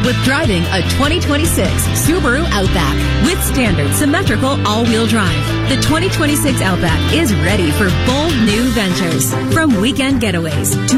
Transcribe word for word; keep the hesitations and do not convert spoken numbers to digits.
with driving a twenty twenty-six Subaru Outback with standard symmetrical all-wheel drive. The twenty twenty-six Outback is ready for bold new ventures, from weekend getaways to